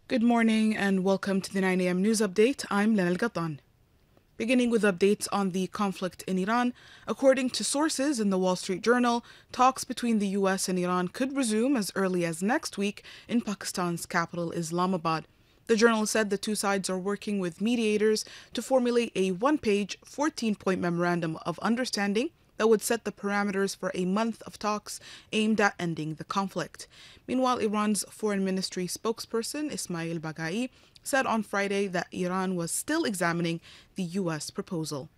Good morning and welcome to the 9 a.m. news update. I'm Lena Al-Gattan. Beginning with updates on the conflict in Iran, according to sources in the Wall Street Journal, talks between the U.S. and Iran could resume as early as next week in Pakistan's capital, Islamabad. The journal said the two sides are working with mediators to formulate a one-page, 14-point memorandum of understanding that would set the parameters for a month of talks aimed at ending the conflict. Meanwhile, Iran's foreign ministry spokesperson Ismail Baghai said on Friday that Iran was still examining the U.S. proposal.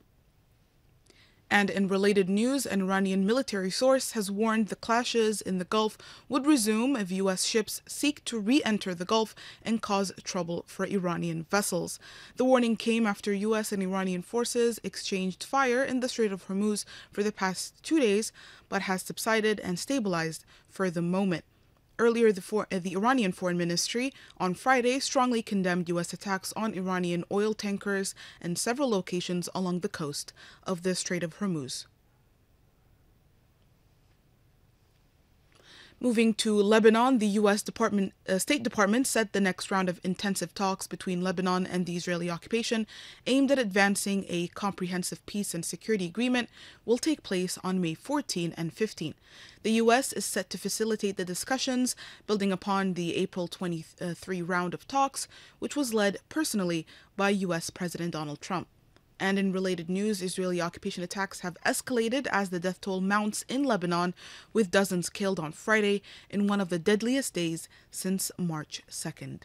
And in related news, an Iranian military source has warned the clashes in the Gulf would resume if U.S. ships seek to re-enter the Gulf and cause trouble for Iranian vessels. The warning came after U.S. and Iranian forces exchanged fire in the Strait of Hormuz for the past 2 days, but has subsided and stabilized for the moment. Earlier, the Iranian Foreign Ministry on Friday strongly condemned U.S. attacks on Iranian oil tankers and several locations along the coast of the Strait of Hormuz. Moving to Lebanon, the U.S. State Department said the next round of intensive talks between Lebanon and the Israeli occupation, aimed at advancing a comprehensive peace and security agreement, will take place on May 14 and 15. The U.S. is set to facilitate the discussions, building upon the April 23 round of talks, which was led personally by U.S. President Donald Trump. And in related news, Israeli occupation attacks have escalated as the death toll mounts in Lebanon, with dozens killed on Friday in one of the deadliest days since March 2nd.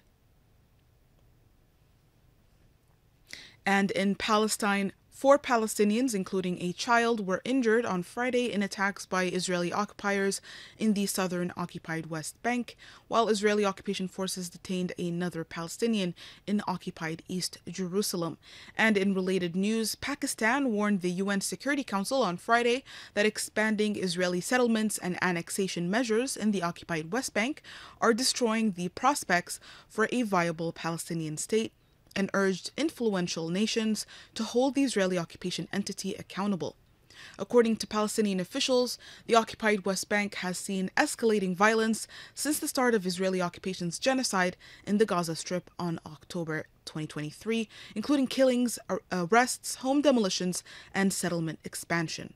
And in Palestine, 4 Palestinians, including a child, were injured on Friday in attacks by Israeli occupiers in the southern occupied West Bank, while Israeli occupation forces detained another Palestinian in occupied East Jerusalem. And in related news, Pakistan warned the UN Security Council on Friday that expanding Israeli settlements and annexation measures in the occupied West Bank are destroying the prospects for a viable Palestinian state, and urged influential nations to hold the Israeli occupation entity accountable. According to Palestinian officials, the occupied West Bank has seen escalating violence since the start of Israeli occupation's genocide in the Gaza Strip on October 2023, including killings, arrests, home demolitions, and settlement expansion.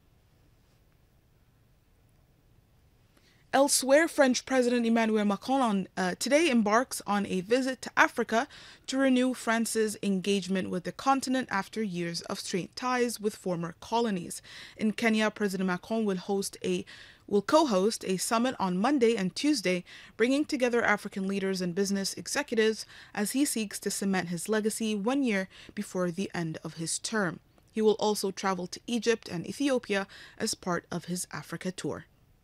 Elsewhere, French President Emmanuel Macron today embarks on a visit to Africa to renew France's engagement with the continent after years of strained ties with former colonies. In Kenya, President Macron will co-host a summit on Monday and Tuesday, bringing together African leaders and business executives as he seeks to cement his legacy 1 year before the end of his term. He will also travel to Egypt and Ethiopia as part of his Africa tour.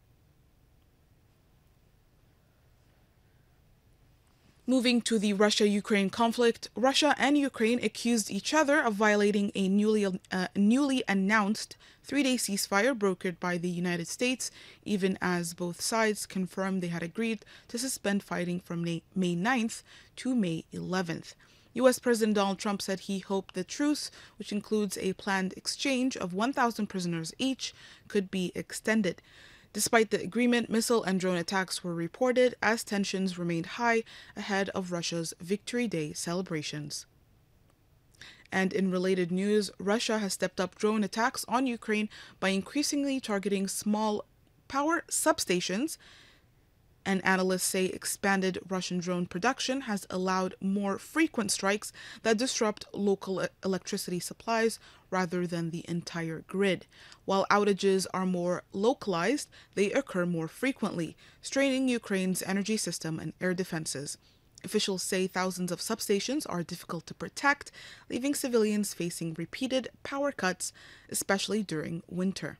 Moving to the Russia-Ukraine conflict, Russia and Ukraine accused each other of violating a newly announced 3-day ceasefire brokered by the United States, even as both sides confirmed they had agreed to suspend fighting from May 9th to May 11th. U.S. President Donald Trump said he hoped the truce, which includes a planned exchange of 1,000 prisoners each, could be extended. Despite the agreement, missile and drone attacks were reported as tensions remained high ahead of Russia's Victory Day celebrations. And in related news, Russia has stepped up drone attacks on Ukraine by increasingly targeting small power substations, and analysts say expanded Russian drone production has allowed more frequent strikes that disrupt local electricity supplies rather than the entire grid. While outages are more localized, they occur more frequently, straining Ukraine's energy system and air defenses. Officials say thousands of substations are difficult to protect, leaving civilians facing repeated power cuts, especially during winter.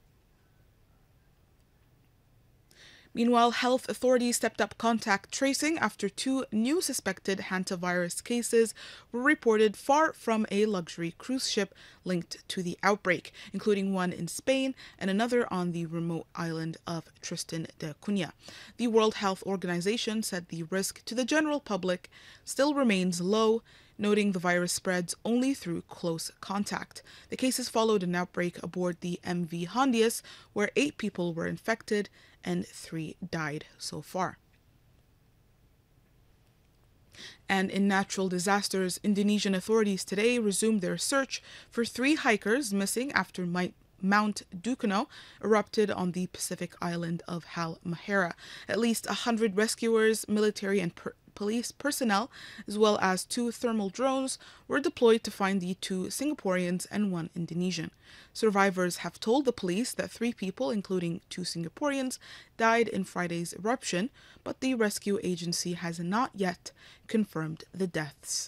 Meanwhile, health authorities stepped up contact tracing after 2 new suspected hantavirus cases were reported far from a luxury cruise ship linked to the outbreak, including one in Spain and another on the remote island of Tristan da Cunha. The World Health Organization said the risk to the general public still remains low, noting the virus spreads only through close contact. The cases followed an outbreak aboard the MV Hondius, where 8 people were infected and 3 died so far. And in natural disasters, Indonesian authorities today resumed their search for 3 hikers missing after Mount Dukono erupted on the Pacific island of Halmahera. At least 100 rescuers, military and police personnel, as well as 2 thermal drones, were deployed to find the 2 Singaporeans and 1 Indonesian. Survivors have told the police that 3 people, including 2 Singaporeans, died in Friday's eruption, but the rescue agency has not yet confirmed the deaths.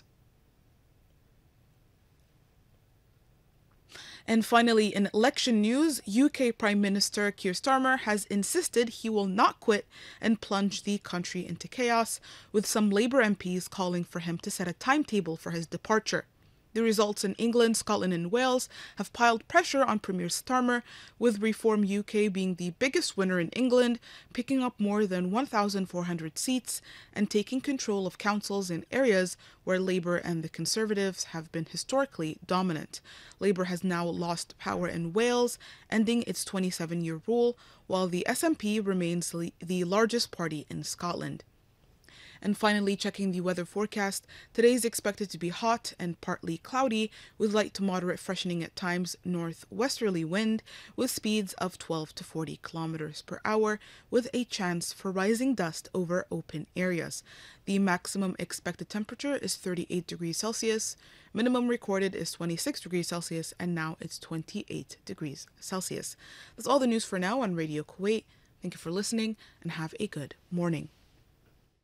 And finally, in election news, UK Prime Minister Keir Starmer has insisted he will not quit and plunge the country into chaos, with some Labour MPs calling for him to set a timetable for his departure. The results in England, Scotland and Wales have piled pressure on Premier Starmer, with Reform UK being the biggest winner in England, picking up more than 1,400 seats and taking control of councils in areas where Labour and the Conservatives have been historically dominant. Labour has now lost power in Wales, ending its 27-year rule, while the SNP remains the largest party in Scotland. And finally, checking the weather forecast, today is expected to be hot and partly cloudy, with light to moderate freshening at times northwesterly wind, with speeds of 12 to 40 kilometers per hour, with a chance for rising dust over open areas. The maximum expected temperature is 38 degrees Celsius, minimum recorded is 26 degrees Celsius, and now it's 28 degrees Celsius. That's all the news for now on Radio Kuwait. Thank you for listening, and have a good morning.